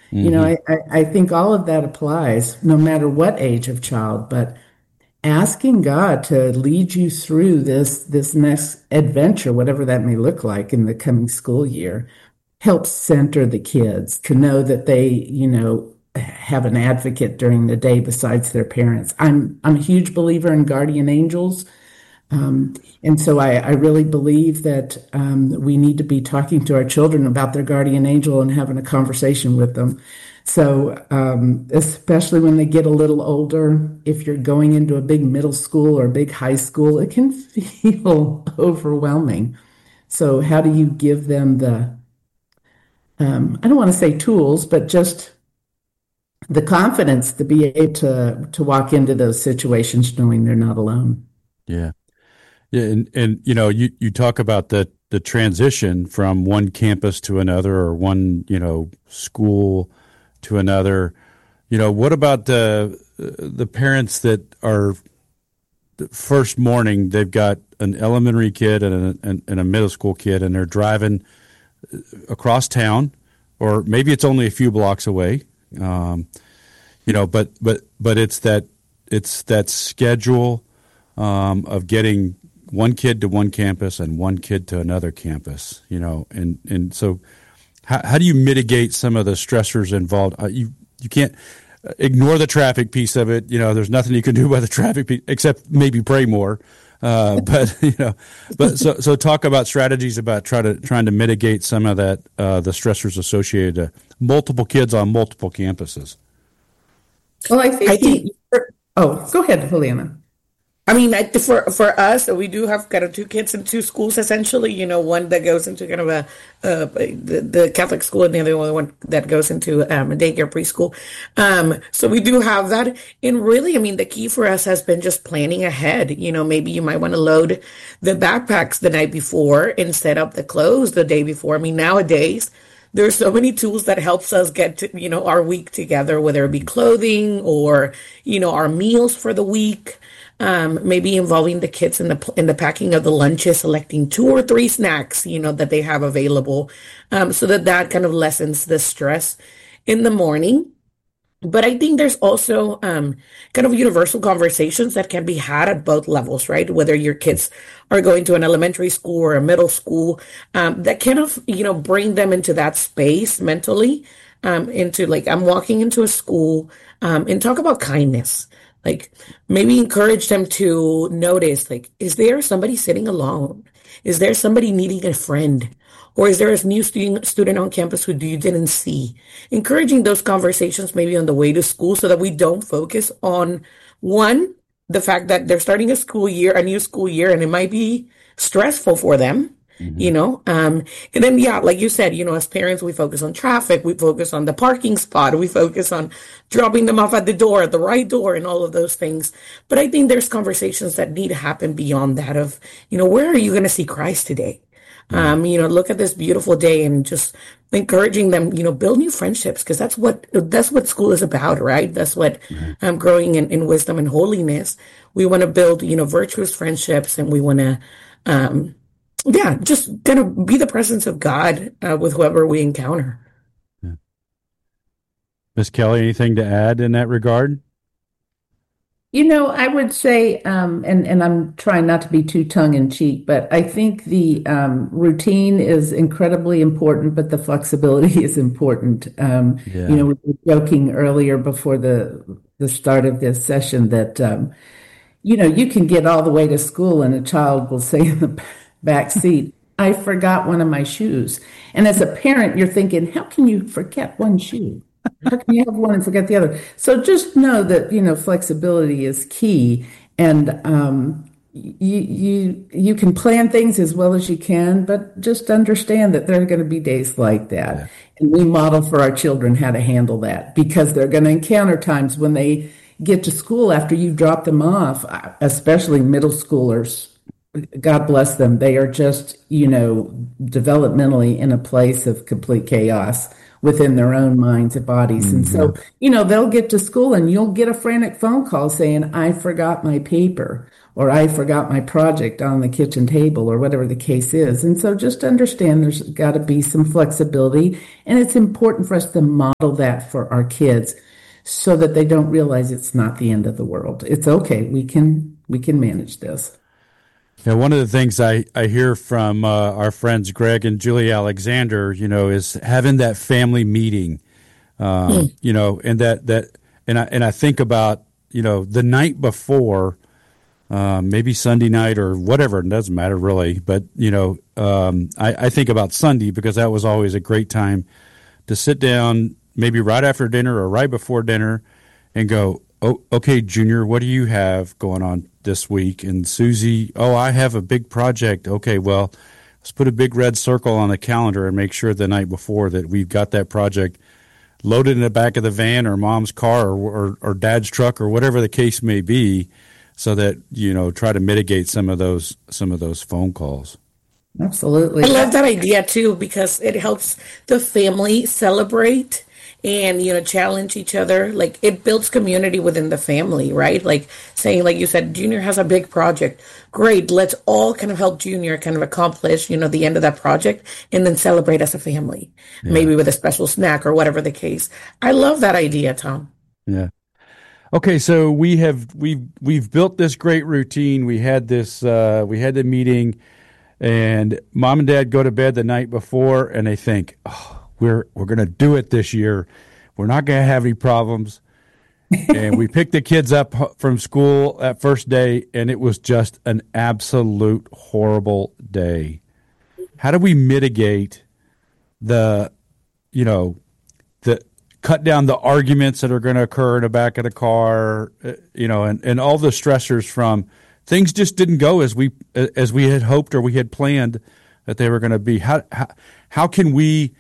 Hmm. I think all of that applies no matter what age of child, but asking God to lead you through this next adventure, whatever that may look like in the coming school year, helps center the kids to know that they, have an advocate during the day besides their parents. I'm a huge believer in guardian angels. And so I really believe that we need to be talking to our children about their guardian angel and having a conversation with them. So, especially when they get a little older, if you're going into a big middle school or a big high school, it can feel overwhelming. So, how do you give them I don't want to say tools, but just the confidence to be able to walk into those situations knowing they're not alone? Yeah. Yeah. And you talk about the transition from one campus to another or one, school to another. What about the parents that are the first morning, they've got an elementary kid and a middle school kid, and they're driving across town, or maybe it's only a few blocks away. Um, but it's that schedule of getting one kid to one campus and one kid to another campus. And so how do you mitigate some of the stressors involved? You can't ignore the traffic piece of it. There's nothing you can do about the traffic piece except maybe pray more. But talk about strategies about trying to mitigate some of that the stressors associated to multiple kids on multiple campuses. Well, I I think think oh, go ahead, Juliana. I mean, for us, we do have kind of two kids in two schools essentially. One that goes into kind of the Catholic school, and the other one that goes into a daycare preschool. So we do have that, and really, I mean, the key for us has been just planning ahead. Maybe you might want to load the backpacks the night before and set up the clothes the day before. I mean, nowadays. There's so many tools that helps us get to, our week together, whether it be clothing or, our meals for the week. Maybe involving the kids in the packing of the lunches, selecting two or three snacks, that they have available, so that kind of lessens the stress in the morning. But I think there's also kind of universal conversations that can be had at both levels, right? Whether your kids are going to an elementary school or a middle school, that kind of, bring them into that space mentally, into like, I'm walking into a school, and talk about kindness. Like maybe encourage them to notice, like, is there somebody sitting alone? Is there somebody needing a friend? Or is there a new student on campus who you didn't see? Encouraging those conversations maybe on the way to school so that we don't focus on one, the fact that they're starting a new school year, and it might be stressful for them, Hmm. and then, yeah, like you said, as parents, we focus on traffic, we focus on the parking spot, we focus on dropping them off at the door, at the right door, and all of those things. But I think there's conversations that need to happen beyond that of, where are you going to see Christ today? Yeah. Look at this beautiful day and just encouraging them, build new friendships because that's what school is about, right? That's what Mhm. growing in wisdom and holiness. We want to build, virtuous friendships, and we want to, um, yeah, just kind of be the presence of God with whoever we encounter. Yeah. Miss Kelly, anything to add in that regard? I would say, and I'm trying not to be too tongue in cheek, but I think the routine is incredibly important, but the flexibility is important. Yeah. We were joking earlier before the start of this session that you can get all the way to school and a child will say in the back seat, "I forgot one of my shoes." And as a parent, you're thinking, how can you forget one shoe? How can you have one and forget the other? So just know that, flexibility is key. And you can plan things as well as you can, but just understand that there are going to be days like that. Yeah. And we model for our children how to handle that because they're going to encounter times when they get to school after you've dropped them off, especially middle schoolers. God bless them. They are just, developmentally in a place of complete chaos within their own minds and bodies. And Hmm. so, they'll get to school and you'll get a frantic phone call saying, I forgot my paper or I forgot my project on the kitchen table or whatever the case is. And so just understand there's got to be some flexibility. And it's important for us to model that for our kids so that they don't realize it's not the end of the world. It's okay. We can manage this. Yeah, one of the things I hear from our friends Greg and Julie Alexander, is having that family meeting, and I think about, the night before, maybe Sunday night or whatever. It doesn't matter really, but I think about Sunday because that was always a great time to sit down, maybe right after dinner or right before dinner, and go, oh, okay, Junior, what do you have going on this week? And Susie, oh, I have a big project. Okay, well, let's put a big red circle on the calendar and make sure the night before that we've got that project loaded in the back of the van or mom's car or dad's truck or whatever the case may be, so that try to mitigate some of those phone calls. Absolutely. I love that idea too because it helps the family celebrate and challenge each other. Like it builds community within the family, right? Like saying, like you said, Junior has a big project. Great, let's all kind of help Junior kind of accomplish the end of that project and then celebrate as a family, maybe with a special snack or whatever the case. I love that idea, Tom. Yeah. Okay, so we've built this great routine. We had the meeting, and mom and dad go to bed the night before, and they think, "Oh, we're going to do it this year. We're not going to have any problems." And we picked the kids up from school that first day, and it was just an absolute horrible day. How do we mitigate the, the cut down the arguments that are going to occur in the back of the car, and all the stressors from things just didn't go as we had hoped or we had planned that they were going to be. How can we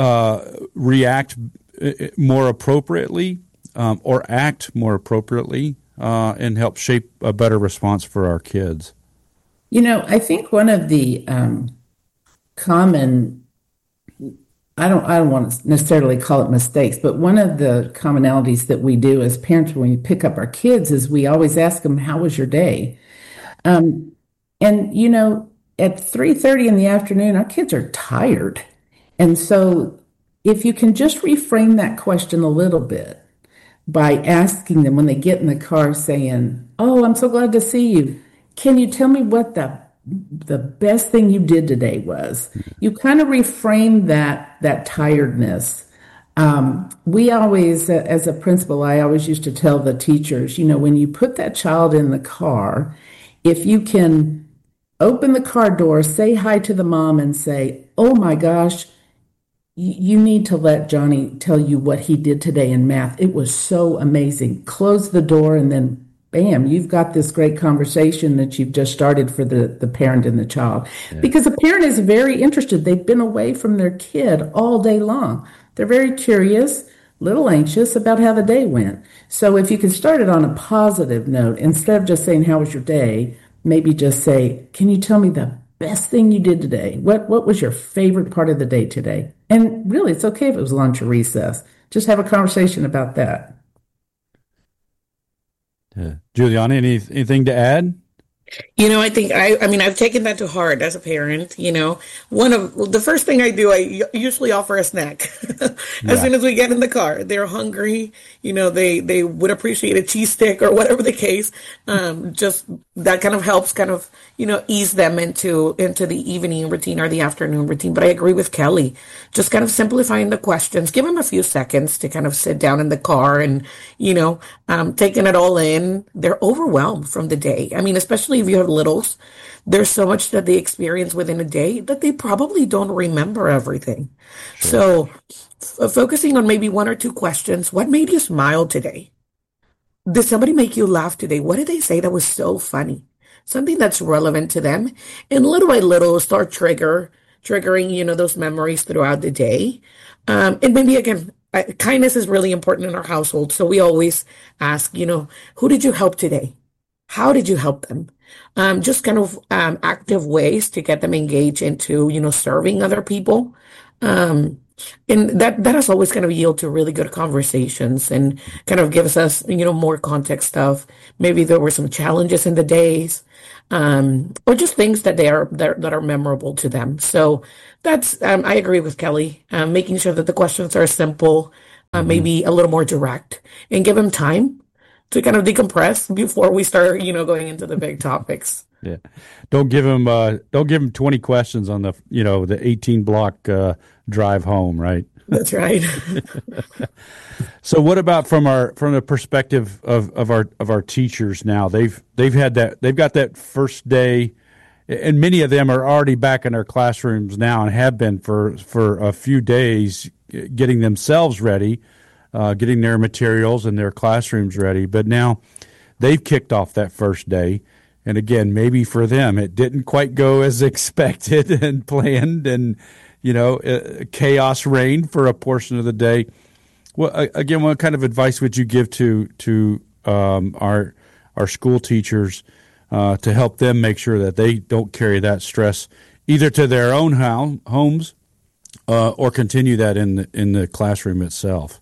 react more appropriately or act more appropriately and help shape a better response for our kids? I think one of the common, I don't want to necessarily call it mistakes, but one of the commonalities that we do as parents when we pick up our kids is we always ask them, how was your day? At 3:30 in the afternoon, our kids are tired. And so if you can just reframe that question a little bit by asking them when they get in the car saying, oh, I'm so glad to see you. Can you tell me what the best thing you did today was? You kind of reframe that tiredness. We always, as a principal, I always used to tell the teachers, when you put that child in the car, if you can open the car door, say hi to the mom and say, oh my gosh, you need to let Johnny tell you what he did today in math. It was so amazing. Close the door and then bam, you've got this great conversation that you've just started for the parent and the child. Yeah. Because the parent is very interested. They've been away from their kid all day long. They're very curious, a little anxious about how the day went. So if you can start it on a positive note, instead of just saying, how was your day? Maybe just say, can you tell me the best thing you did today? What was your favorite part of the day today? And really, it's okay if it was lunch or recess. Just have a conversation about that. Juliana, anything to add? I think I've taken that to heart as a parent. One of the first thing I do, I usually offer a snack as soon as we get in the car. They're hungry. They would appreciate a cheese stick or whatever the case. Just that kind of helps ease them into the evening routine or the afternoon routine. But I agree with Kelly, just kind of simplifying the questions, give them a few seconds to kind of sit down in the car and, taking it all in. They're overwhelmed from the day. Especially if you have littles, there's so much that they experience within a day that they probably don't remember everything. Sure. So focusing on maybe one or two questions. What made you smile today? Did somebody make you laugh today? What did they say that was so funny? Something that's relevant to them. And little by little start triggering, those memories throughout the day. And maybe again, kindness is really important in our household. So we always ask, who did you help today? How did you help them? Just kind of active ways to get them engaged into, serving other people. And that has always kind of yielded to really good conversations and kind of gives us, more context of maybe there were some challenges in the days, or just things that are memorable to them. So that's I agree with Kelly. Making sure that the questions are simple, Hmm. maybe a little more direct, and give them time to kind of decompress before we start, going into the big topics. Yeah. Don't give them 20 questions on the 18 block drive home, right? That's right. So what about from the perspective of our teachers now? They've got that first day, and many of them are already back in their classrooms now and have been for a few days, getting themselves ready, getting their materials and their classrooms ready. But now they've kicked off that first day. And again, maybe for them, it didn't quite go as expected and planned, and chaos reigned for a portion of the day. Well, again, what kind of advice would you give to our school teachers to help them make sure that they don't carry that stress either to their own homes or continue that in the classroom itself?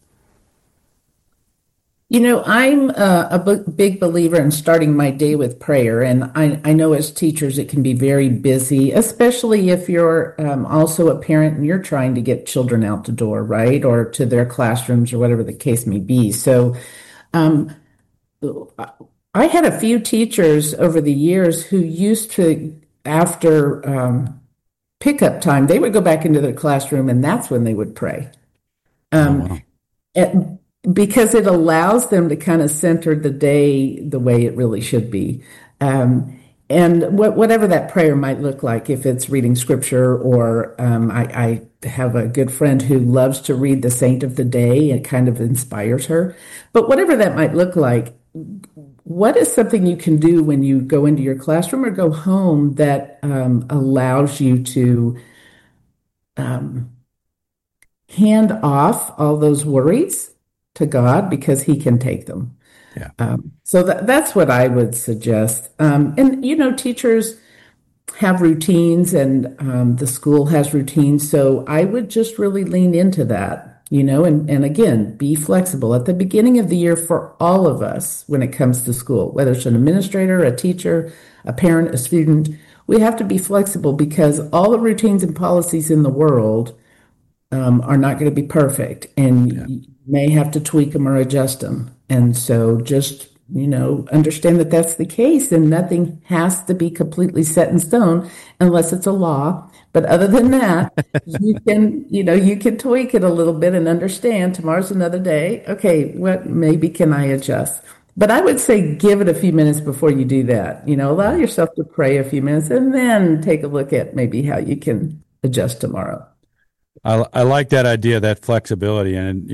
I'm a big believer in starting my day with prayer. And I know as teachers, it can be very busy, especially if you're also a parent and you're trying to get children out the door, right? Or to their classrooms or whatever the case may be. So um, I had a few teachers over the years who used to, after pickup time, they would go back into their classroom and that's when they would pray. Oh, Um, wow. and- because it allows them to kind of center the day the way it really should be. Um, and whatever that prayer might look like, if it's reading scripture, or I have a good friend who loves to read the Saint of the Day. It kind of inspires her. But whatever that might look like, what is something you can do when you go into your classroom or go home that allows you to um, hand off all those worries to God because He can take them? Yeah. So that's what I would suggest. And teachers have routines, and the school has routines. So I would just really lean into that, and again, be flexible at the beginning of the year for all of us when it comes to school, whether it's an administrator, a teacher, a parent, a student. We have to be flexible because all the routines and policies in the world are not going to be perfect, and Yeah. you may have to tweak them or adjust them. And so just, understand that that's the case, and nothing has to be completely set in stone unless it's a law. But other than that, you can tweak it a little bit and understand tomorrow's another day. Okay, what maybe can I adjust? But I would say give it a few minutes before you do that. Allow Yeah. yourself to pray a few minutes and then take a look at maybe how you can adjust tomorrow. I like that idea, that flexibility, and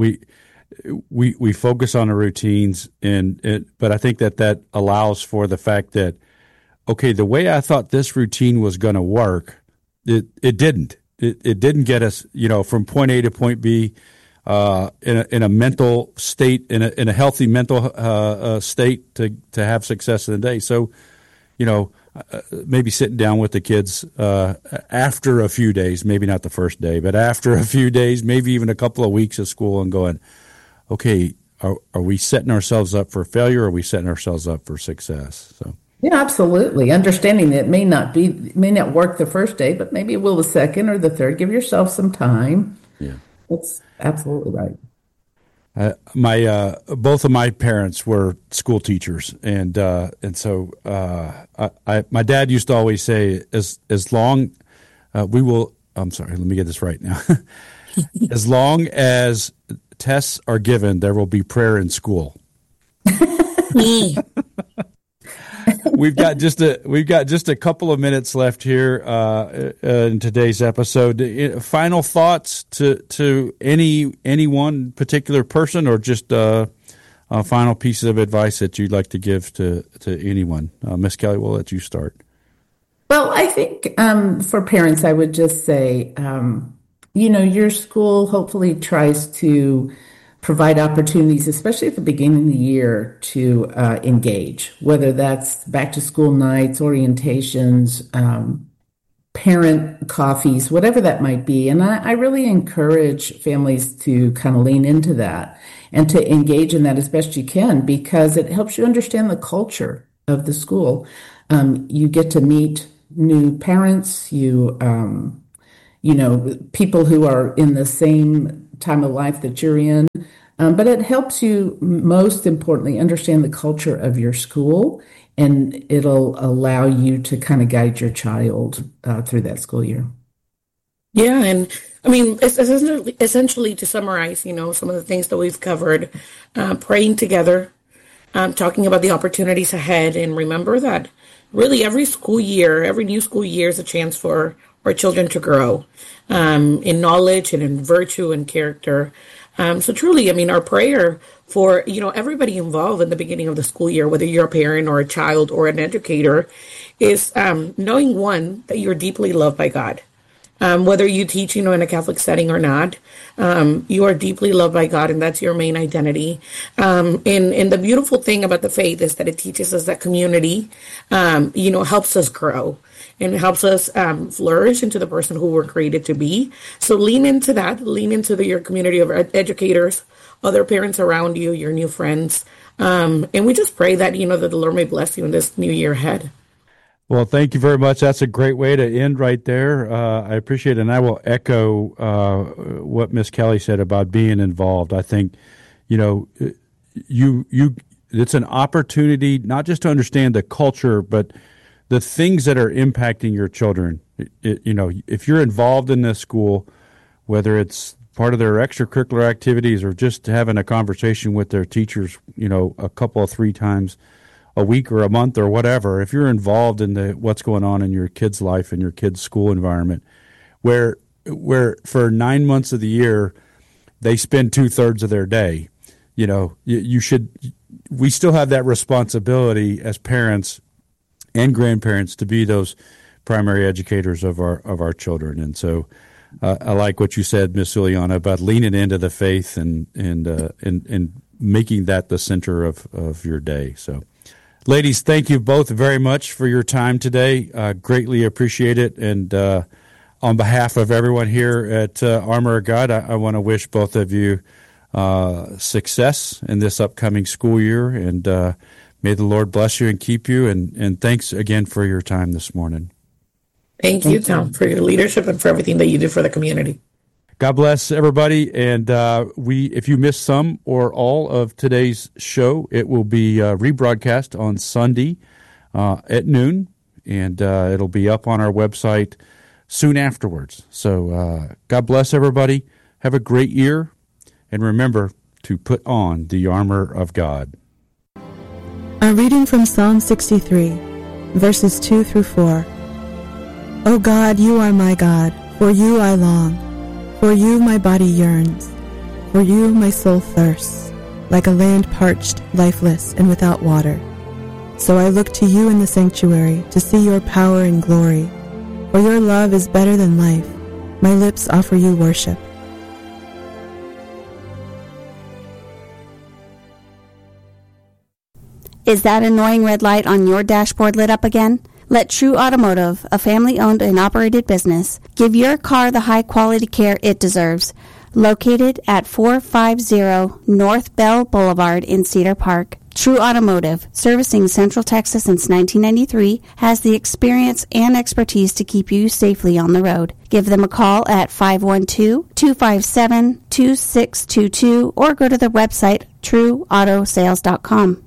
we focus on the routines, but I think that allows for the fact that, okay, the way I thought this routine was going to work, it didn't. It didn't get us, from point A to point B, in a mental state, in a healthy mental state to have success in the day. So, maybe sitting down with the kids after a few days, maybe not the first day, but after a few days, maybe even a couple of weeks of school, and going, okay, are we setting ourselves up for failure, or are we setting ourselves up for success? So, Yeah, absolutely. Understanding that it may not work the first day, but maybe it will the second or the third. Give yourself some time. yeah. That's absolutely right. My both of my parents were school teachers, and so my dad used to always say, as long we will. I'm sorry, let me get this right now. As long as tests are given, there will be prayer in school. We've got just a couple of minutes left here in today's episode. Final thoughts to any one particular person, or just final pieces of advice that you'd like to give to anyone. Miss Kelly, we'll let you start. Well, I think for parents, I would just say, your school hopefully tries to provide opportunities, especially at the beginning of the year, to engage, whether that's back to school nights, orientations, parent coffees, whatever that might be. And I really encourage families to kind of lean into that and to engage in that as best you can, because it helps you understand the culture of the school. You get to meet new parents, people who are in the same time of life that you're in. But it helps you, most importantly, understand the culture of your school, and it'll allow you to kind of guide your child through that school year. Yeah, and I mean, essentially to summarize, some of the things that we've covered, praying together, talking about the opportunities ahead, and remember that really every new school year is a chance for our children to grow in knowledge and in virtue and character. So truly, I mean, our prayer for, everybody involved in the beginning of the school year, whether you're a parent or a child or an educator, is knowing, one, that you're deeply loved by God. Whether you teach, in a Catholic setting or not, you are deeply loved by God, and that's your main identity. And the beautiful thing about the faith is that it teaches us that community, helps us grow and helps us flourish into the person who we're created to be. So lean into that, your community of educators, other parents around you, your new friends. And we just pray that, that the Lord may bless you in this new year ahead. Well, thank you very much. That's a great way to end right there. I appreciate it. And I will echo what Miss Kelly said about being involved. I think, it's an opportunity not just to understand the culture, but the things that are impacting your children. If you're involved in this school, whether it's part of their extracurricular activities or just having a conversation with their teachers, a couple of 3 times a week or a month or whatever, if you're involved in what's going on in your kid's life and your kid's school environment, where for 9 months of the year they spend 2/3 of their day, we still have that responsibility as parents and grandparents to be those primary educators of our children. And so I like what you said, Miss Ileana, about leaning into the faith and making that the center of your day. So, ladies, thank you both very much for your time today. Greatly appreciate it. And on behalf of everyone here at Armor of God, I want to wish both of you success in this upcoming school year. And may the Lord bless you and keep you. And thanks again for your time this morning. Thank you, Tom, for your leadership and for everything that you do for the community. God bless everybody. And if you missed some or all of today's show, it will be rebroadcast on Sunday at noon, and it'll be up on our website soon afterwards. So God bless everybody. Have a great year, and remember to put on the armor of God. A reading from Psalm 63, verses 2 through 4. O God, you are my God, for you I long. For you my body yearns, for you my soul thirsts, like a land parched, lifeless, and without water. So I look to you in the sanctuary to see your power and glory. For your love is better than life. My lips offer you worship. Is that annoying red light on your dashboard lit up again? Let True Automotive, a family-owned and operated business, give your car the high-quality care it deserves. Located at 450 North Bell Boulevard in Cedar Park, True Automotive, servicing Central Texas since 1993, has the experience and expertise to keep you safely on the road. Give them a call at 512-257-2622 or go to the website trueautosales.com.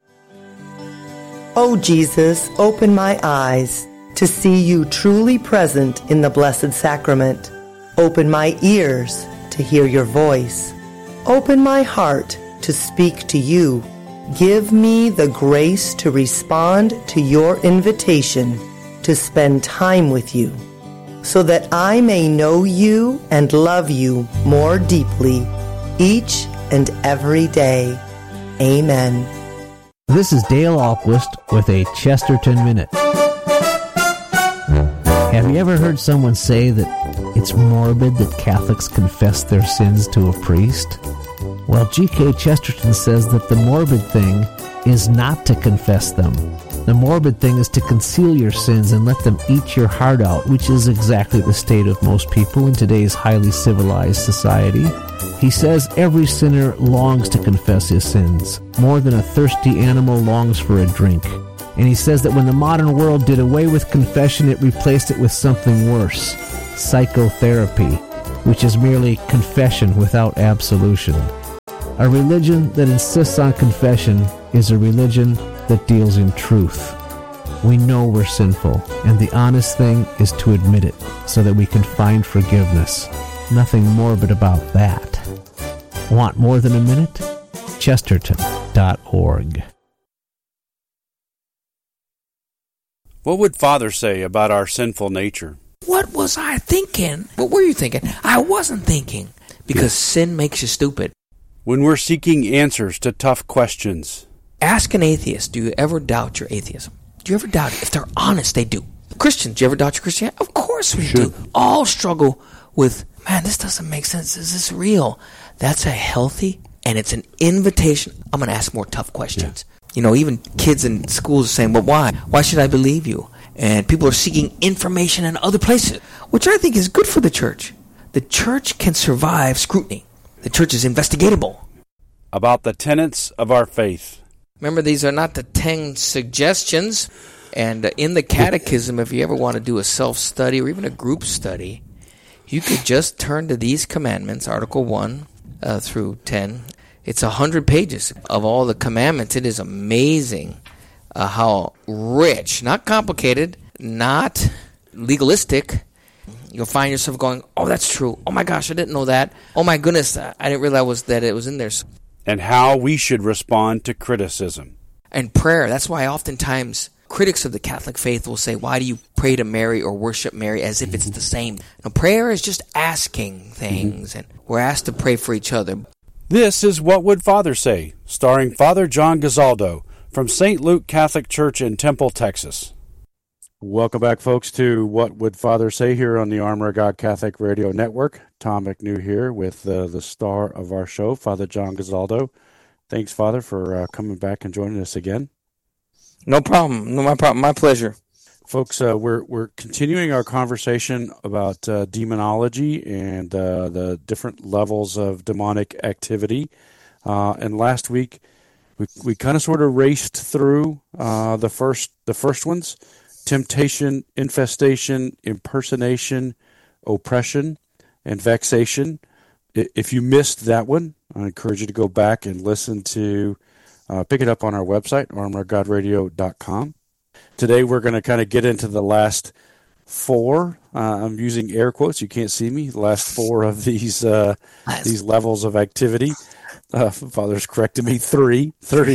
O Jesus, open my eyes to see you truly present in the Blessed Sacrament. Open my ears to hear your voice. Open my heart to speak to you. Give me the grace to respond to your invitation to spend time with you, so that I may know you and love you more deeply each and every day. Amen. This is Dale Alquist with a Chesterton Minute. Have you ever heard someone say that it's morbid that Catholics confess their sins to a priest? Well, G.K. Chesterton says that the morbid thing is not to confess them, The morbid thing is to conceal your sins and let them eat your heart out, which is exactly the state of most people in today's highly civilized society. He says every sinner longs to confess his sins, more than a thirsty animal longs for a drink. And he says that when the modern world did away with confession, it replaced it with something worse, psychotherapy, which is merely confession without absolution. A religion that insists on confession is a religion that deals in truth. We know we're sinful, and the honest thing is to admit it so that we can find forgiveness. Nothing morbid about that. Want more than a minute? Chesterton.org. What would Father say about our sinful nature? What was I thinking? What were you thinking? I wasn't thinking. Because sin makes you stupid. When we're seeking answers to tough questions. Ask an atheist, do you ever doubt your atheism? Do you ever doubt it? If they're honest, they do. Christians, do you ever doubt your Christianity? Of course we do. All struggle with, man, this doesn't make sense. Is this real? That's a healthy, and it's an invitation. I'm going to ask more tough questions. Yeah. You know, even kids in schools are saying, well, why? Why should I believe you? And people are seeking information in other places, which I think is good for the church. The church can survive scrutiny. The church is investigatable. About the tenets of our faith. Remember, these are not the 10 suggestions. And in the catechism, if you ever want to do a self-study or even a group study, you could just turn to these commandments, Article 1 through 10. It's 100 pages of all the commandments. It is amazing how rich, not complicated, not legalistic. You'll find yourself going, oh, that's true. Oh, my gosh, I didn't know that. Oh, my goodness, I didn't realize that it was in there. And how we should respond to criticism. And prayer. That's why oftentimes critics of the Catholic faith will say, why do you pray to Mary or worship Mary as if it's the same? Now, prayer is just asking things, and we're asked to pray for each other. This is What Would Father Say, starring Father John Gazzaldo from St. Luke Catholic Church in Temple, Texas. Welcome back, folks, to What Would Father Say here on the Armor of God Catholic Radio Network. Tom McNew here with the star of our show, Father John Gazzaldo. Thanks, Father, for coming back and joining us again. No problem. No, my problem. My pleasure. Folks, we're continuing our conversation about demonology and the different levels of demonic activity. And last week, we kind of sort of raced through the first ones: temptation, infestation, impersonation, oppression, and vexation. If you missed that one, I encourage you to go back and listen to, pick it up on our website, armorofgodradio.com. Today we're going to kind of get into the last 4. I'm using air quotes. You can't see me. The last 4 of these levels of activity. Father's corrected me. 3.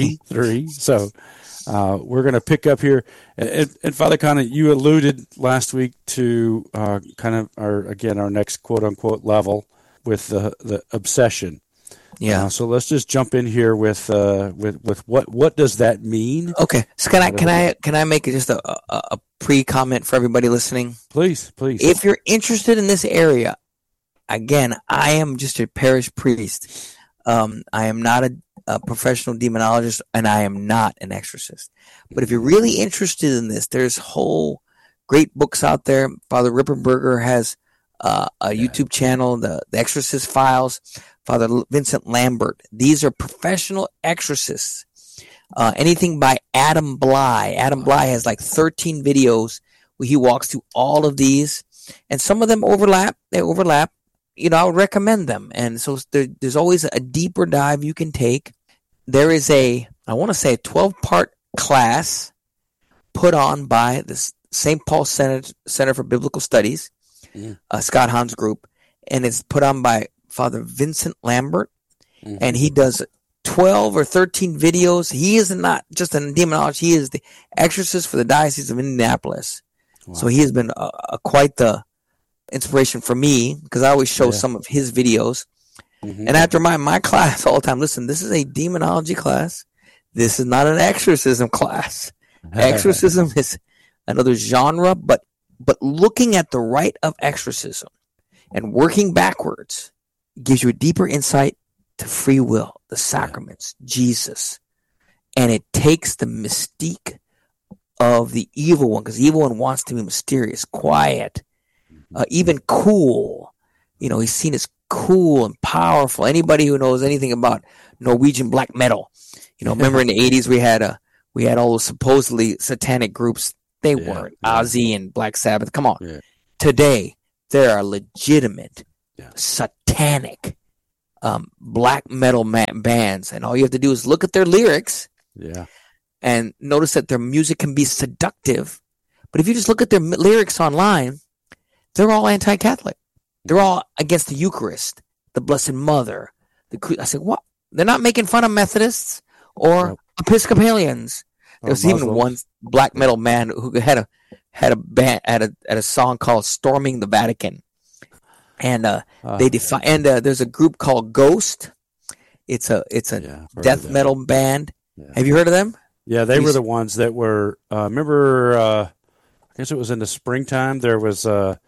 So we're going to pick up here. And Father, kind of you alluded last week to kind of our next quote unquote level with the obsession. Yeah. So let's just jump in here with what does that mean? Okay. So can I make just a pre-comment for everybody listening? Please. If you're interested in this area, again, I am just a parish priest. I am not a professional demonologist, and I am not an exorcist. But if you're really interested in this, there's whole great books out there. Father Rippenberger has a YouTube channel, the Exorcist Files. Father Vincent Lambert. These are professional exorcists. Anything by Adam Bly. Adam Bly has like 13 videos where he walks through all of these, and some of them overlap. They overlap. You know, I would recommend them. And so there's always a deeper dive you can take. There is I want to say a 12-part class put on by the St. Paul Center for Biblical Studies, Scott Hahn's group, and it's put on by Father Vincent Lambert, and he does 12 or 13 videos. He is not just a demonologist. He is the exorcist for the Diocese of Indianapolis. Wow. So he has been quite the inspiration for me, because I always show some of his videos. And after my class all the time, listen, this is a demonology class. This is not an exorcism class. Exorcism is another genre, but looking at the rite of exorcism and working backwards gives you a deeper insight to free will, the sacraments, Jesus. And it takes the mystique of the evil one, because the evil one wants to be mysterious, quiet, even cool. He's seen as cool and powerful. Anybody who knows anything about Norwegian black metal, remember in the 80s we had all those supposedly satanic groups. They weren't. Ozzy and Black Sabbath. Come on. Yeah. Today, there are legitimate satanic black metal bands, and all you have to do is look at their lyrics and notice that their music can be seductive. But if you just look at their lyrics online, they're all anti-Catholic. They're all against the Eucharist, the Blessed Mother. I said, what? They're not making fun of Methodists or Episcopalians. There's even one black metal man who had a band at a song called "Storming the Vatican," and they define. And there's a group called Ghost. It's a death metal band. Yeah. Have you heard of them? Yeah, they were the ones that were. Remember, I guess it was in the springtime. There was a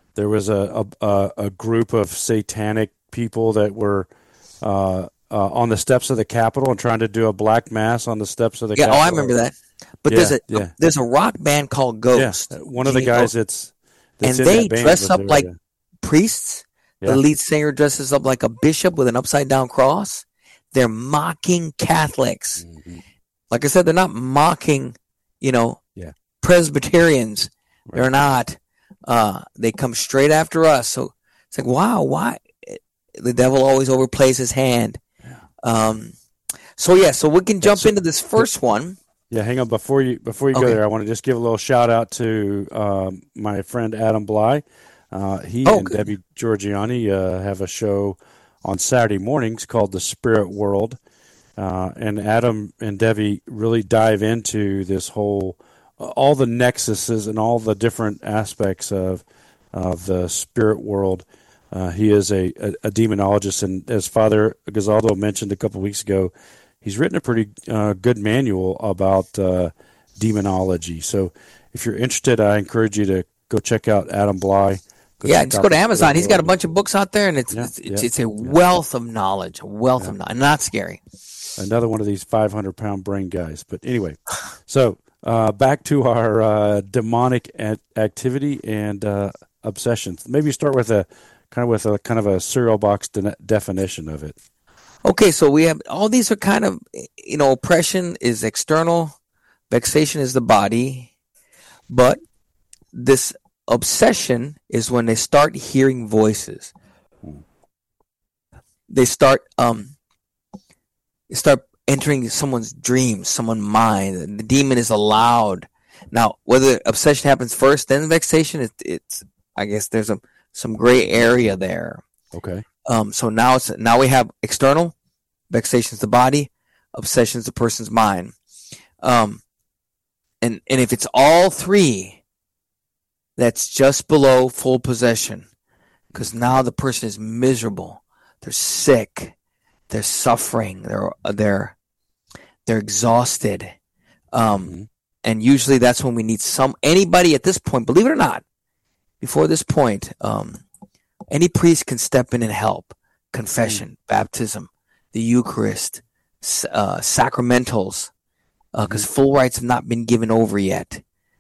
group of satanic people that were on the steps of the Capitol and trying to do a black mass on the steps of the Capitol. Oh, I remember that. But there's a rock band called Ghost. Yeah. One of the guys that's and they dress up like priests. Yeah. The lead singer dresses up like a bishop with an upside down cross. They're mocking Catholics. Mm-hmm. Like I said, they're not mocking, Presbyterians. Right. They're not. They come straight after us. So it's like, wow, why? The devil always overplays his hand. Yeah. So we can jump into this first one. Yeah, hang on. Before you go there, I want to just give a little shout out to my friend Adam Bly. He and Debbie Georgiani have a show on Saturday mornings called The Spirit World. And Adam and Debbie really dive into this whole, all the nexuses and all the different aspects of the spirit world. He is a demonologist, and as Father Gazaldo mentioned a couple of weeks ago, he's written a pretty good manual about demonology. So if you're interested, I encourage you to go check out Adam Bly. Just go to Amazon. He's got a bunch of books out there, and it's a wealth of knowledge, of knowledge. Not scary. Another one of these 500-pound brain guys. But anyway, so back to our demonic activity and obsessions. Maybe start with a kind of a cereal box definition of it. Okay, so we have all these are kind of, oppression is external, vexation is the body, but this obsession is when they start hearing voices. They start entering someone's dreams, someone's mind. The demon is allowed. Now, whether obsession happens first, then vexation, it's I guess there's some gray area there. Okay. So now we have external, vexation is the body, obsession is the person's mind. And if it's all three, that's just below full possession, because now the person is miserable, they're sick, they're suffering, they're exhausted, and usually that's when we need anybody at this point. Believe it or not, before this point, any priest can step in and help. Confession, baptism, the Eucharist, sacramentals, because full rites have not been given over yet.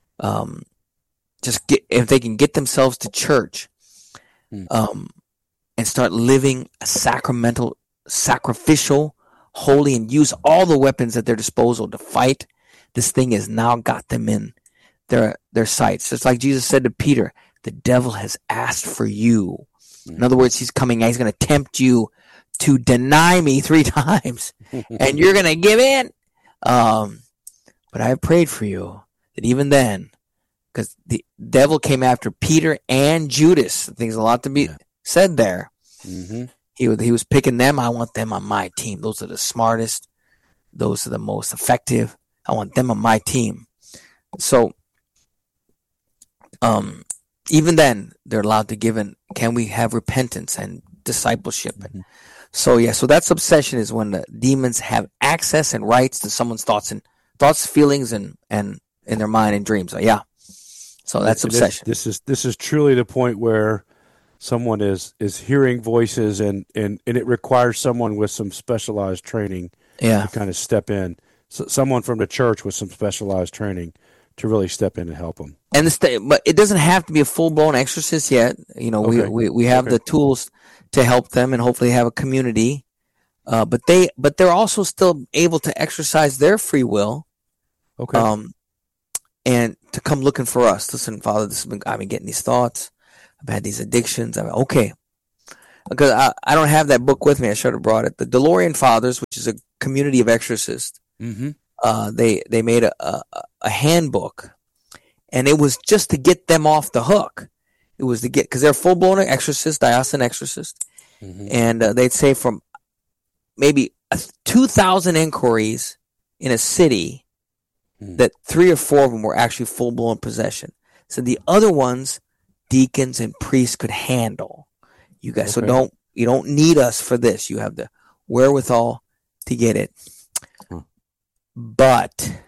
If they can get themselves to church, and start living a sacrificial, holy, and use all the weapons at their disposal to fight, this thing has now got them in their sights. It's like Jesus said to Peter, the devil has asked for you. In other words, he's going to tempt you to deny me 3 times, and you're going to give in. But I have prayed for you that even then, because the devil came after Peter and Judas. There's a lot to be said there. Mm-hmm. He was picking them. I want them on my team. Those are the smartest. Those are the most effective. I want them on my team. So, even then, they're allowed to give in. Can we have repentance and discipleship? Mm-hmm. So that's obsession, is when the demons have access and rights to someone's thoughts, feelings, and in their mind and dreams. So that's obsession. This is truly the point where someone is hearing voices, and it requires someone with some specialized training to kind of step in. So someone from the church with some specialized training to really step in and help them. And but it doesn't have to be a full-blown exorcist yet. You know, Okay. we have the tools to help them and hopefully have a community. But they're also still able to exercise their free will. Okay. And to come looking for us. Listen, Father, I've been getting these thoughts. I've had these addictions. Okay. Because I don't have that book with me. I should have brought it. The DeLorean Fathers, which is a community of exorcists, they made a handbook, and it was just to get them off the hook. It was to get, because they're full-blown exorcists, diocesan exorcists, and they'd say from maybe 2,000 inquiries in a city, that 3 or 4 of them were actually full-blown possession. So the other ones, deacons and priests could handle. You guys, so you don't need us for this. You have the wherewithal to get it. But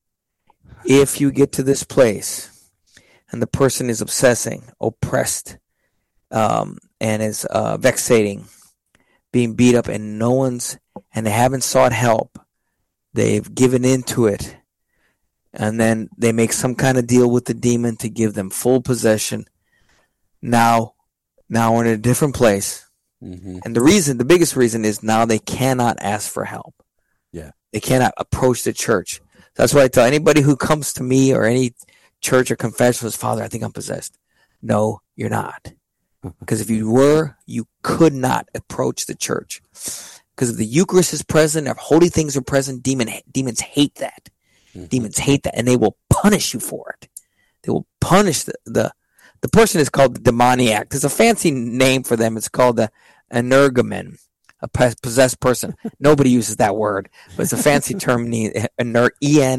if you get to this place and the person is obsessing, oppressed, and is vexating, being beat up, and they haven't sought help, they've given into it, and then they make some kind of deal with the demon to give them full possession. Now we're in a different place. And the biggest reason is now they cannot ask for help. Yeah. They cannot approach the church. That's why I tell anybody who comes to me or any church or confession says, Father, I think I'm possessed. No, you're not. Because if you were, you could not approach the church. Because if the Eucharist is present, if holy things are present, demons hate that. Demons hate that, and they will punish you for it. They will punish the person is called the demoniac. There's a fancy name for them. It's called the energumen, a possessed person. Nobody uses that word, but it's a fancy term. E-N-E-R-G-U-M-E-N,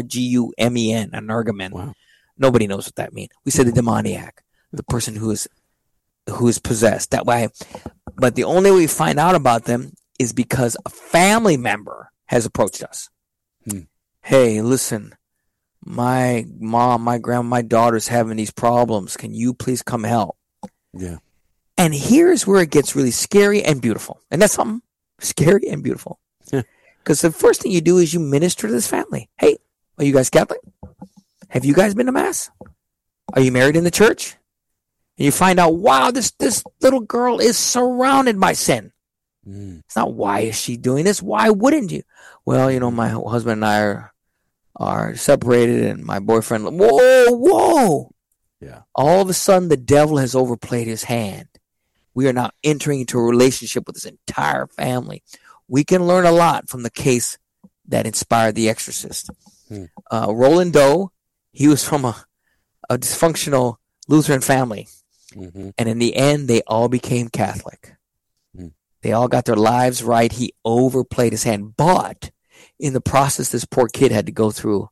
energumen. Wow. Nobody knows what that means. We say the demoniac, the person who is possessed. That way, but the only way we find out about them is because a family member has approached us. Hey, listen. My mom, my grandma, my daughter's having these problems. Can you please come help? Yeah. And here's where it gets really scary and beautiful. And that's something scary and beautiful. Because the first thing you do is you minister to this family. Hey, are you guys Catholic? Have you guys been to Mass? Are you married in the church? And you find out, wow, this little girl is surrounded by sin. It's not, why is she doing this? Why wouldn't you? Well, you know, my husband and I are separated, and my boyfriend, whoa. Yeah. All of a sudden, the devil has overplayed his hand. We are now entering into a relationship with this entire family. We can learn a lot from the case that inspired The Exorcist. Roland Doe, he was from a dysfunctional Lutheran family. And in the end, they all became Catholic. They all got their lives right. He overplayed his hand. But in the process, this poor kid had to go through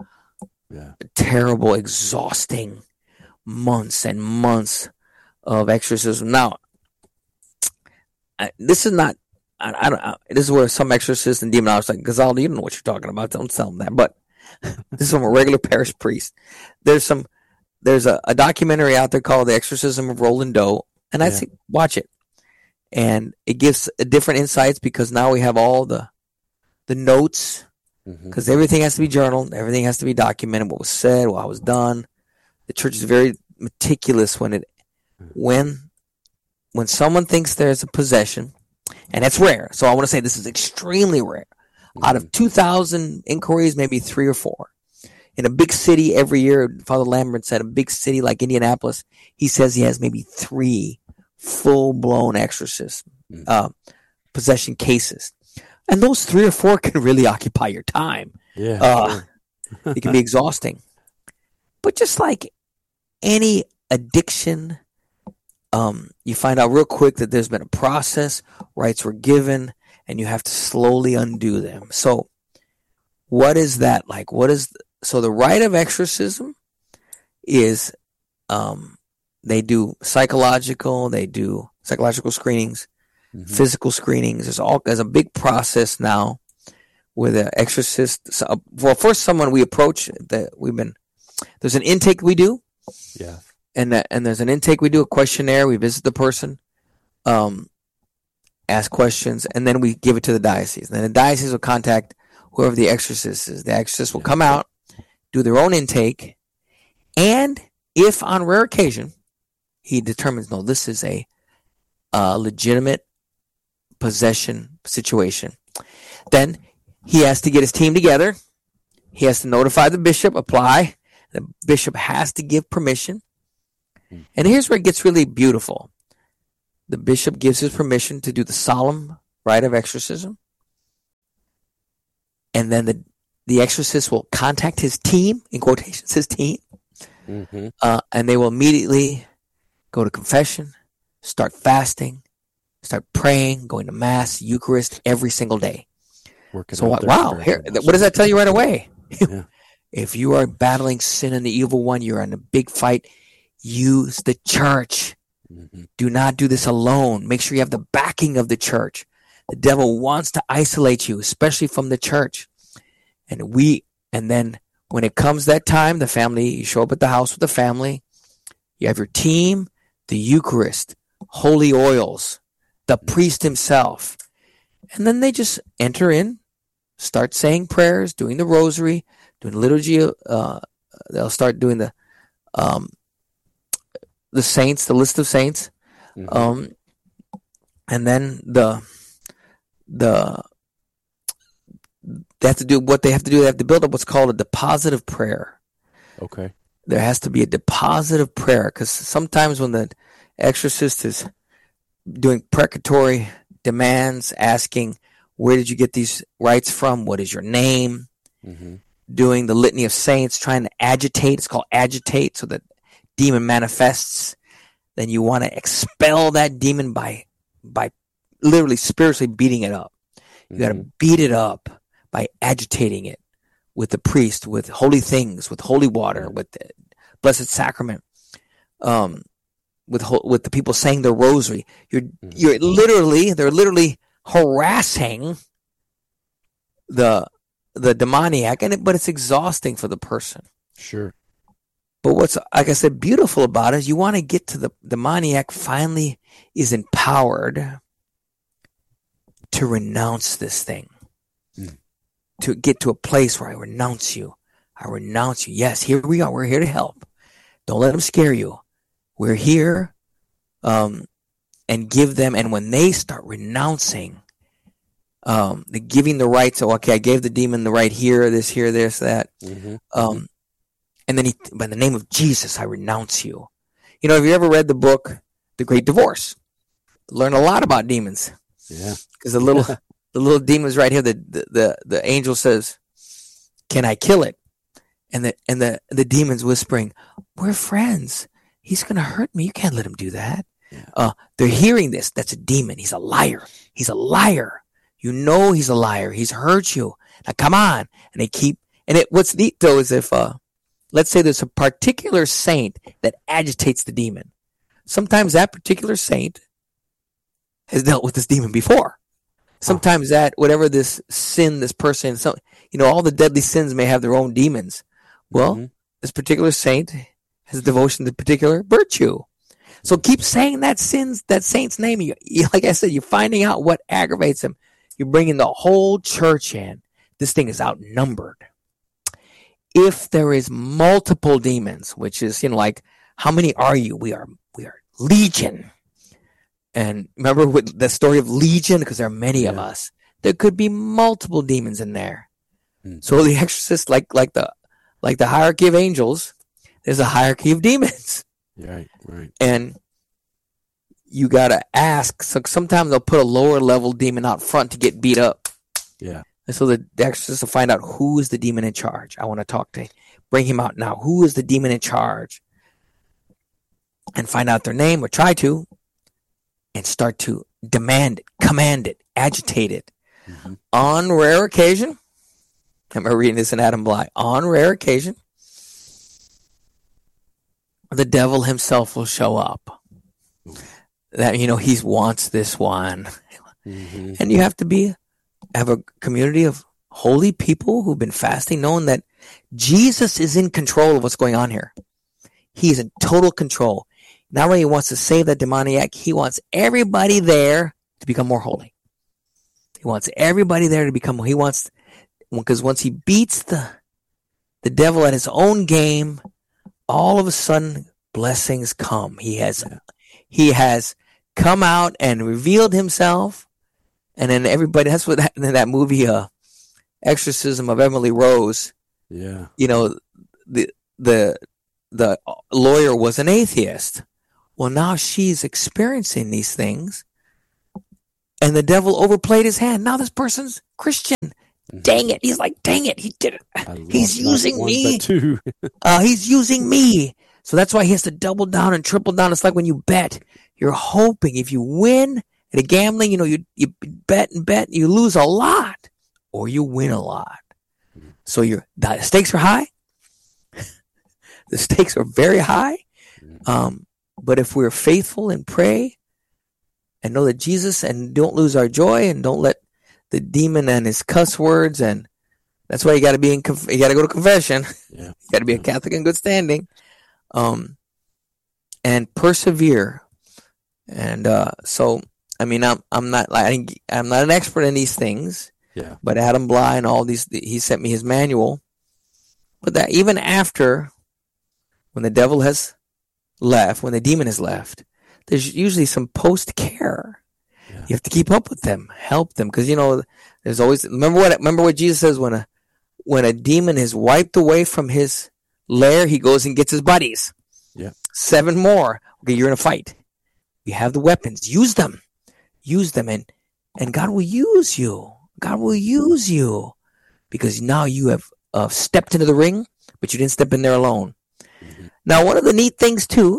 terrible, exhausting months and months of exorcism. Now, this is not, I don't. This is where some exorcists and demonologists like, Gonzalo, you don't know what you're talking about. Don't tell them that. But this is from a regular parish priest. There's a documentary out there called The Exorcism of Roland Doe, and I say watch it. And it gives different insights because now we have all the notes, because everything has to be journaled, everything has to be documented, what was said, what was done. The church is very meticulous when someone thinks there's a possession, and that's rare. So I want to say this is extremely rare. Out of 2,000 inquiries, maybe 3 or 4. In a big city every year, Father Lambert said, a big city like Indianapolis, he says he has maybe 3 full-blown exorcism possession cases. And those 3 or 4 can really occupy your time. Yeah, it can be exhausting. But just like any addiction, you find out real quick that there's been a process, rights were given, and you have to slowly undo them. So what is that like? So the rite of exorcism is they do psychological screenings, physical screenings. There's a big process now with an exorcist. So, well, first someone we approach there's an intake we do. Yeah. And there's an intake we do, a questionnaire. We visit the person, ask questions, and then we give it to the diocese. And then the diocese will contact whoever the exorcist is. The exorcist will come out, do their own intake, and if on rare occasion he determines, no, this is a legitimate possession situation, then he has to get his team together. He has to notify the bishop, apply. The bishop has to give permission. And here's where it gets really beautiful. The bishop gives his permission to do the solemn rite of exorcism. And then the exorcist will contact his team, in quotations, his team. And they will immediately go to confession, start fasting, start praying, going to Mass, Eucharist every single day. So, wow, here, what does that tell you right away? Yeah. If you are battling sin and the evil one, you're in a big fight, use the church. Do not do this alone. Make sure you have the backing of the church. The devil wants to isolate you, especially from the church. And then when it comes that time, the family, you show up at the house with the family, you have your team, the Eucharist, holy oils, the priest himself. And then they just enter in, start saying prayers, doing the rosary, doing liturgy. They'll start doing the saints, the list of saints. And then they have to do what they have to do. They have to build up what's called a deposit of prayer. Okay. There has to be a deposit of prayer, because sometimes when the exorcist is doing precatory demands, asking, where did you get these rites from? What is your name? Doing the litany of saints, trying to agitate. It's called agitate, so that demon manifests. Then you want to expel that demon by literally spiritually beating it up. You got to beat it up by agitating it with the priest, with holy things, with holy water, with the Blessed Sacrament, with the people saying the rosary. They're literally harassing the demoniac, but it's exhausting for the person. Sure. But what's, like I said, beautiful about it is you want to get to the demoniac finally is empowered to renounce this thing. To get to a place where I renounce you. I renounce you. Yes, here we are. We're here to help. Don't let them scare you. We're here and give them. And when they start renouncing, giving the right. So, okay, I gave the demon the right here, this, that. And then by the name of Jesus, I renounce you. You know, have you ever read the book, The Great Divorce? Learn a lot about demons. Yeah. Because the little demon's right here. The angel says, "Can I kill it?" And the demon's whispering, "We're friends. He's going to hurt me. You can't let him do that." Yeah. They're hearing this. That's a demon. He's a liar. He's a liar. You know he's a liar. He's hurt you. Now come on. And they keep. And what's neat though is if let's say there's a particular saint that agitates the demon. Sometimes that particular saint has dealt with this demon before. Sometimes that, whatever this sin, this person, all the deadly sins may have their own demons. Well, this particular saint has a devotion to particular virtue. So keep saying that saint's name. Like I said, you're finding out what aggravates him. You're bringing the whole church in. This thing is outnumbered. If there is multiple demons, which is, like, how many are you? We are legion. And remember with the story of legion, because there are many of us. There could be multiple demons in there. So the exorcist, like the hierarchy of angels, there's a hierarchy of demons. Right. And you gotta ask. So sometimes they'll put a lower level demon out front to get beat up. Yeah. And so the exorcist will find out who is the demon in charge. I want to bring him out now. Who is the demon in charge? And find out their name, or try to. And start to demand it, command it, agitate it. On rare occasion, I'm reading this in Adam Bly, on rare occasion, the devil himself will show up. That, he wants this one. And you have to have a community of holy people who've been fasting, knowing that Jesus is in control of what's going on here. He is in total control. Not only he wants to save that demoniac, he wants everybody there to become more holy. He wants everybody there to become, because once he beats the the devil at his own game, all of a sudden blessings come. He has come out and revealed himself, and then everybody. That's what happened in that movie, Exorcism of Emily Rose. Yeah, the lawyer was an atheist. Well, now she's experiencing these things, and the devil overplayed his hand. Now this person's Christian. Dang it. He's like, dang it. He did it. He's using me. He's using me. So that's why he has to double down and triple down. It's like when you bet, you're hoping if you win at a gambling, you bet and bet, you lose a lot or you win a lot. So the stakes are high. The stakes are very high. But if we're faithful and pray and know that Jesus and don't lose our joy and don't let the demon and his cuss words, and that's why you got to you got to go to confession. Yeah. You got to be a Catholic in good standing, and persevere. And so, I mean, I'm not an expert in these things. Yeah. But Adam Bly and all these, he sent me his manual. But that even after, when the devil has left, when the demon has left, there's usually some post care. Yeah. You have to keep up with them, help them, because there's always remember what Jesus says when a demon is wiped away from his lair, he goes and gets his buddies. Yeah, 7 more. Okay, you're in a fight. You have the weapons. Use them, and God will use you. God will use you because now you have stepped into the ring, but you didn't step in there alone. Mm-hmm. Now, one of the neat things too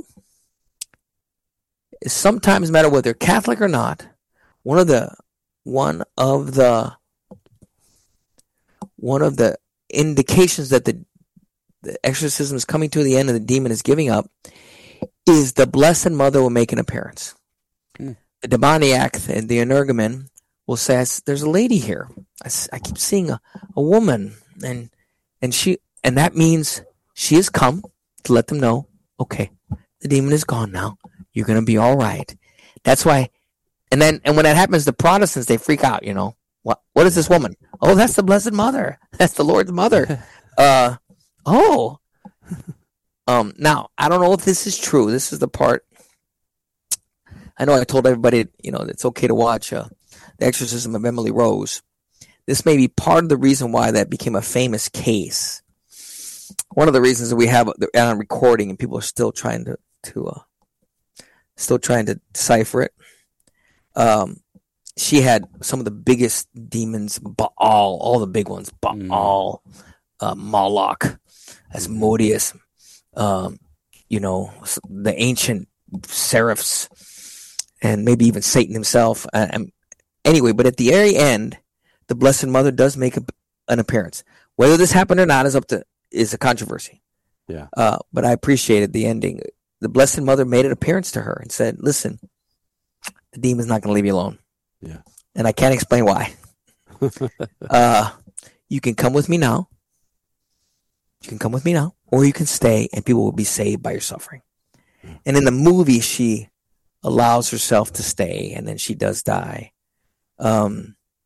is sometimes, no matter whether they're Catholic or not, one of the indications that the exorcism is coming to the end and the demon is giving up is the Blessed Mother will make an appearance. Mm. The demoniac and the energumen will say, "There's a lady here. I keep seeing a woman, and that means she has come to let them know, okay, the demon is gone now. You're gonna be all right." That's why. And when that happens, the Protestants, they freak out. What is this woman? Oh, that's the Blessed Mother. That's the Lord's mother. Now I don't know if this is true. This is the part. I know I told everybody, it's okay to watch The Exorcism of Emily Rose. This may be part of the reason why that became a famous case. One of the reasons that we have it on recording and people are still trying to decipher it. She had some of the biggest demons, Baal, all the big ones, Baal, Moloch, Asmodeus, the ancient seraphs, and maybe even Satan himself. Anyway, but at the very end, the Blessed Mother does make an appearance. Whether this happened or not is a controversy. Yeah. But I appreciated the ending. The Blessed Mother made an appearance to her and said, "Listen, the demon's not going to leave you alone." Yeah. And I can't explain why. You can come with me now. Or you can stay and people will be saved by your suffering. And in the movie, she allows herself to stay and then she does die. But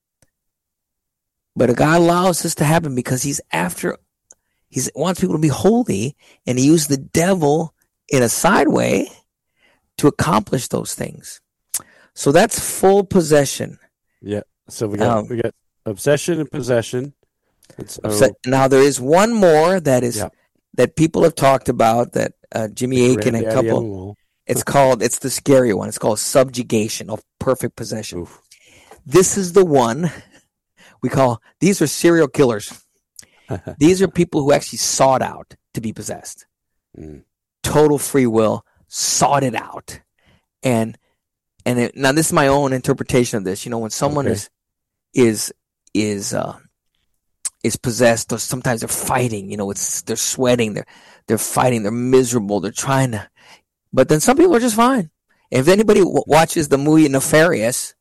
God allows this to happen because he wants people to be holy, and he used the devil in a side way to accomplish those things. So that's full possession. Yeah. So we got obsession and possession. Now there is one more that people have talked about that Jimmy Akin and a couple. It's the scary one. It's called subjugation of perfect possession. Oof. This is the one these are serial killers. These are people who actually sought out to be possessed. Mm. Total free will, sought it out. Now this is my own interpretation of this. When someone is possessed, or sometimes they're fighting. They're sweating, they're fighting, they're miserable, they're trying to. But then some people are just fine. If anybody watches the movie Nefarious,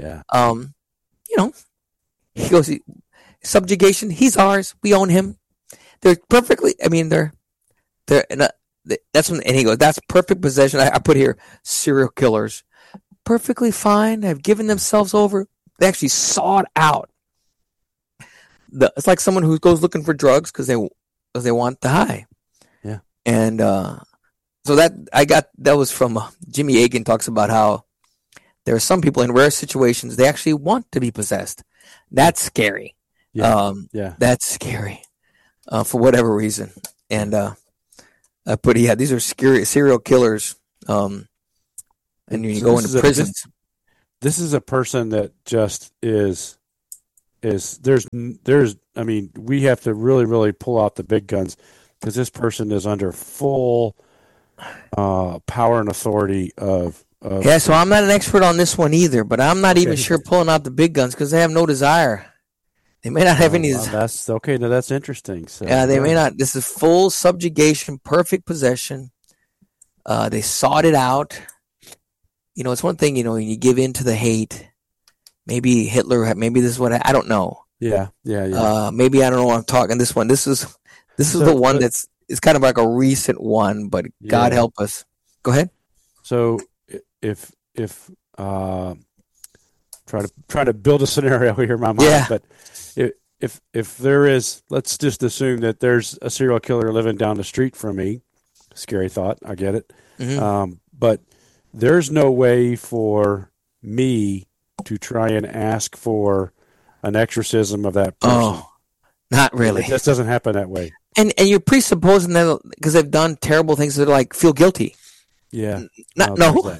he goes, subjugation. He's ours. We own him. They're perfectly. I mean, that's when, and he goes, that's perfect possession. I put here serial killers. Perfectly fine. Have given themselves over. They actually sought out. It's like someone who goes looking for drugs because because they want the high. Yeah. And so that was from Jimmy Agan talks about how there are some people in rare situations they actually want to be possessed. That's scary. Yeah. That's scary for whatever reason. And but yeah, these are scary serial killers. And you go into prisons. This is a person that just is there's I mean, we have to really, really pull out the big guns because this person is under full power and authority of yeah, so I'm not an expert on this one either, but I'm not even sure pulling out the big guns because they have no desire. They may not have any desire. That's okay. Now that's interesting. So, yeah, they may not. This is full subjugation, perfect possession. They sought it out. You know, it's one thing, you know, you give in to the hate. Maybe Hitler, maybe this is what I don't know. Yeah. Maybe I don't know what I'm talking. This is the one it's kind of like a recent one, but God help us. Go ahead. So if try to build a scenario here in my mind, but if there is, let's just assume that there's a serial killer living down the street from me. Scary thought, I get it. Mm-hmm. But there's no way for me to try and ask for an exorcism of that person. Oh, not really. It just doesn't happen that way. And you're presupposing that because they've done terrible things, they're like feel guilty. Yeah. No.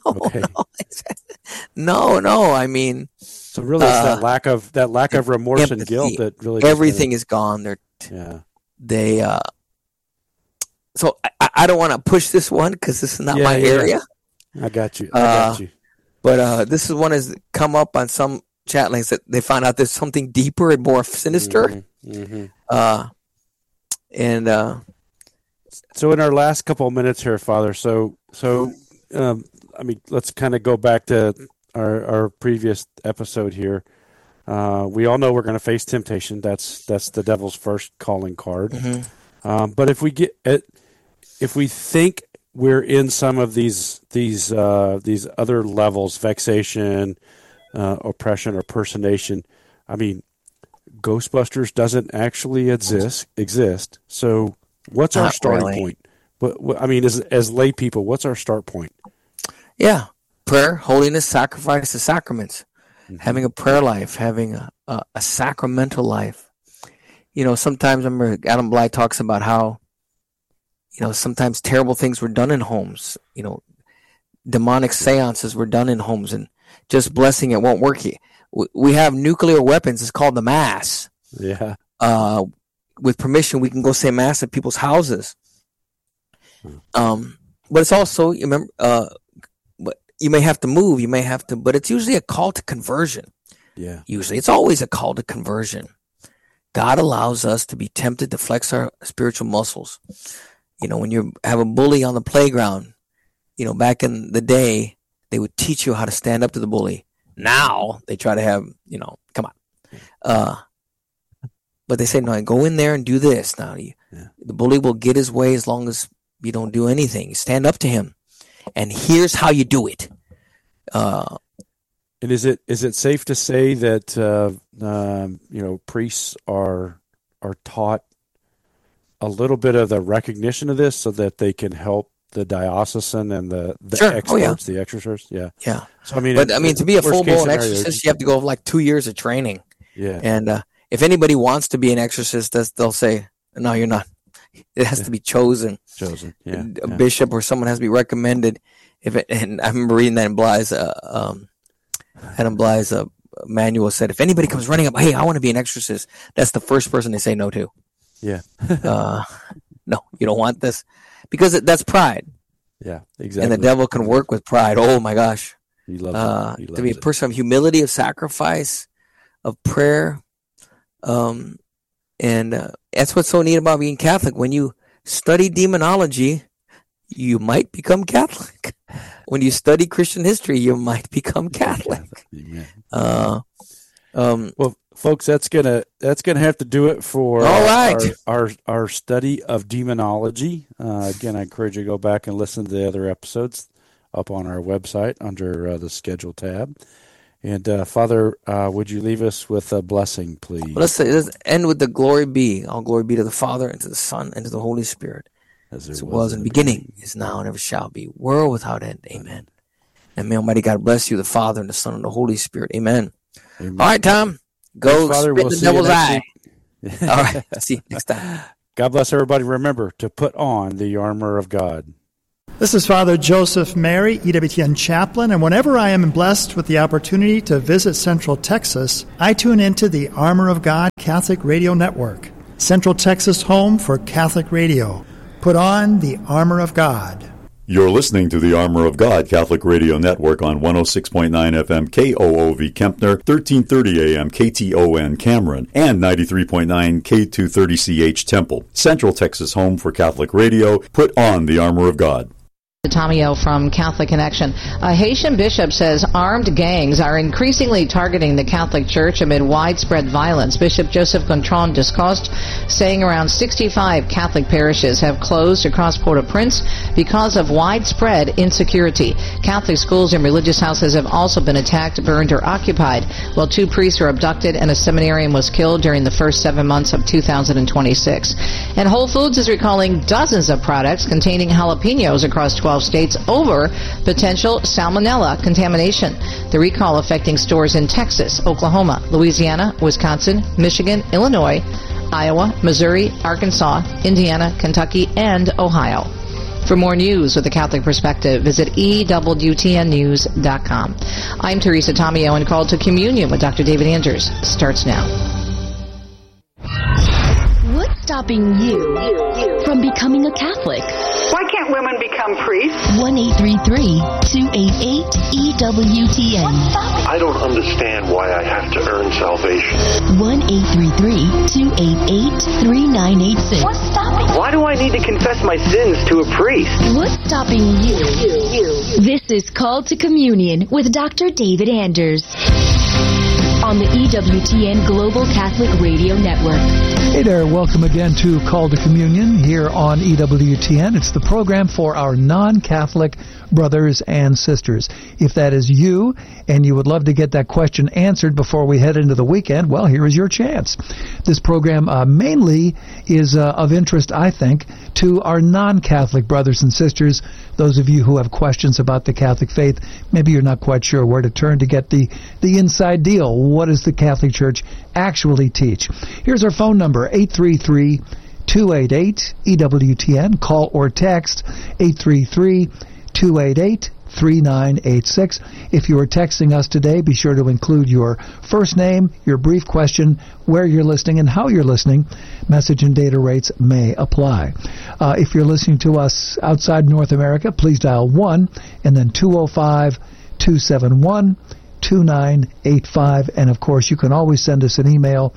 I mean, so really, it's that lack of remorse empathy, and guilt that really everything is gone. So I don't want to push this one because this is not my area. I got you. But this is one has come up on some chat links that they found out there's something deeper and more sinister. Mm-hmm. So in our last couple of minutes here, Father. So I mean, let's kind of go back to our previous episode here. We all know we're going to face temptation. That's the devil's first calling card. Mm-hmm. But if we think we're in some of these other levels, vexation, oppression, or personation, I mean, Ghostbusters doesn't actually exist. So what's our starting point? What I mean, as lay people, what's our start point? Yeah, prayer, holiness, sacrifice, the sacraments, having a prayer life, having a sacramental life. You know, sometimes I remember Adam Bly talks about how, you know, sometimes terrible things were done in homes. You know, demonic seances were done in homes, and just blessing it won't work. We have nuclear weapons. It's called the Mass. Yeah. With permission, we can go say Mass at people's houses. But it's also, you remember, you may have to move, but it's usually a call to conversion. Yeah. Usually it's always a call to conversion. God allows us to be tempted to flex our spiritual muscles. You know, when you have a bully on the playground, you know, back in the day, they would teach you how to stand up to the bully. Now they try to have, you know, come on. But they say, no, go in there and do this. Now the bully will get his way as long as you don't do anything. Stand up to him. And here's how you do it. And is it safe to say that you know, priests are taught a little bit of the recognition of this so that they can help the diocesan and the sure. experts, the exorcists? Yeah. So I mean, to be a full-blown exorcist, you have to go like 2 years of training. Yeah. And if anybody wants to be an exorcist, they'll say, no, you're not. It has to be chosen. Yeah. A bishop or someone has to be recommended. And I remember reading that in Bly's, Adam Bly's manual said, if anybody comes running up, hey, I want to be an exorcist, that's the first person they say no to. Yeah. No, you don't want this. Because that's pride. Yeah, exactly. And the devil can work with pride. Oh, my gosh. He loves it. To be a person of humility, of sacrifice, of prayer. And that's what's so neat about being Catholic. When you study demonology, you might become Catholic. When you study Christian history, you might become Catholic. Well, folks, that's gonna have to do it for all right. our study of demonology. Again, I encourage you to go back and listen to the other episodes up on our website under the schedule tab. And Father, would you leave us with a blessing, please? Let's end with the glory be. All glory be to the Father, and to the Son, and to the Holy Spirit. As it was in the beginning, is now, and ever shall be, world without end. Amen. And may Almighty God bless you, the Father, and the Son, and the Holy Spirit. Amen. All right, Tom. Go Father, spit we'll the devil's eye. week. All right. See you next time. God bless everybody. Remember to put on the armor of God. This is Father Joseph Mary, EWTN chaplain, and whenever I am blessed with the opportunity to visit Central Texas, I tune into the Armor of God Catholic Radio Network, Central Texas home for Catholic radio. Put on the armor of God. You're listening to the Armor of God Catholic Radio Network on 106.9 FM KOOV Kempner, 1330 AM KTON Cameron, and 93.9 K230CH Temple. Central Texas home for Catholic radio. Put on the Armor of God. Tommy O from Catholic Connection. A Haitian bishop says armed gangs are increasingly targeting the Catholic Church amid widespread violence. Bishop Joseph Gontran discussed, saying around 65 Catholic parishes have closed across Port-au-Prince because of widespread insecurity. Catholic schools and religious houses have also been attacked, burned, or occupied, while 2 priests were abducted and a seminarian was killed during the first 7 months of 2026. And Whole Foods is recalling dozens of products containing jalapenos across 12 states over potential salmonella contamination. The recall affecting stores in Texas, Oklahoma, Louisiana, Wisconsin, Michigan, Illinois, Iowa, Missouri, Arkansas, Indiana, Kentucky, and Ohio. For more news with a Catholic perspective, visit EWTNnews.com. I'm Teresa Tomeo, and Call to Communion with Dr. David Anders starts now. What's stopping you from becoming a Catholic? Why can't women become priests? 1-833-288-EWTN. I don't understand why I have to earn salvation. 1-833-288-3986. What's stopping you? Why do I need to confess my sins to a priest? What's stopping you? This is Call to Communion with Dr. David Anders on the EWTN Global Catholic Radio Network. Hey there, welcome again to Call to Communion here on EWTN. It's the program for our non-Catholic brothers and sisters. If that is you and you would love to get that question answered before we head into the weekend, well, here is your chance. This program mainly is of interest, I think, to our non-Catholic brothers and sisters. Those of you who have questions about the Catholic faith, maybe you're not quite sure where to turn to get the inside deal. What does the Catholic Church actually teach? Here's our phone number, 833-288-EWTN. Call or text 833-288-3986. If you are texting us today, be sure to include your first name, your brief question, where you're listening, and how you're listening. Message and data rates may apply. If you're listening to us outside North America, please dial 1 and then 205-271-2985. And, of course, you can always send us an email,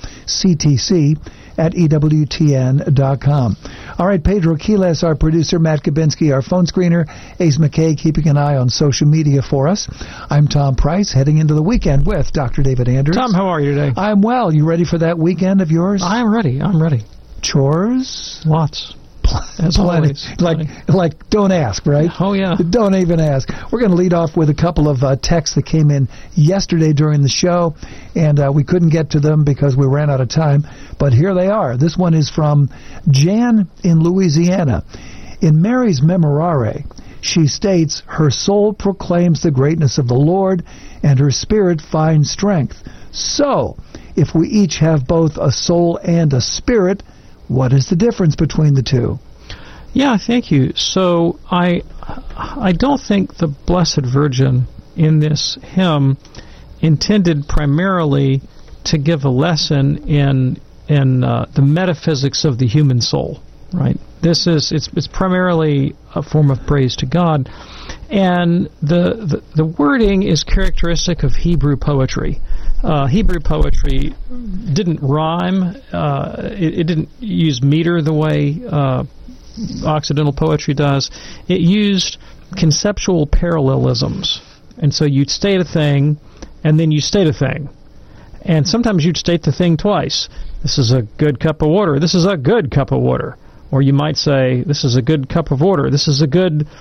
ctc@ewtn.com. All right, Pedro Quiles, our producer, Matt Kabinski, our phone screener, Ace McKay, keeping an eye on social media for us. I'm Tom Price, heading into the weekend with Dr. David Anders. Tom, how are you today? I'm well. You ready for that weekend of yours? I'm ready. Chores? Lots. As plenty. Always. Like, don't ask, right? Oh, yeah. Don't even ask. We're going to lead off with a couple of texts that came in yesterday during the show, and we couldn't get to them because we ran out of time, but here they are. This one is from Jan in Louisiana. In Mary's Memorare, she states, her soul proclaims the greatness of the Lord, and her spirit finds strength. So, if we each have both a soul and a spirit, what is the difference between the two? Yeah, thank you. So I don't think the Blessed Virgin in this hymn intended primarily to give a lesson in the metaphysics of the human soul, right? It's primarily a form of praise to God, and the wording is characteristic of Hebrew poetry. Hebrew poetry didn't rhyme. It didn't use meter the way Occidental poetry does. It used conceptual parallelisms. And so you'd state a thing, and then you state a thing. And sometimes you'd state the thing twice. This is a good cup of water. This is a good cup of water. Or you might say, this is a good cup of water. This is a good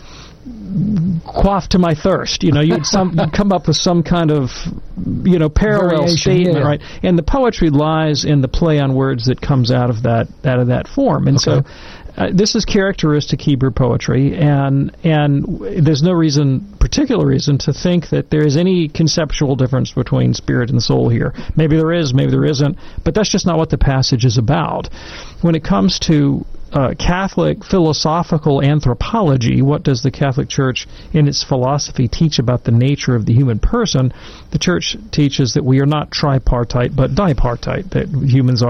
quaff to my thirst. You'd come up with some kind of, parallel Variation, statement, right? And the poetry lies in the play on words that comes out of that form. And so this is characteristic Hebrew poetry, and there's no particular reason to think that there is any conceptual difference between spirit and soul here. Maybe there is, maybe there isn't, but that's just not what the passage is about. When it comes to Catholic philosophical anthropology, what does the Catholic Church in its philosophy teach about the nature of the human person? The Church teaches that we are not tripartite but dipartite, that humans are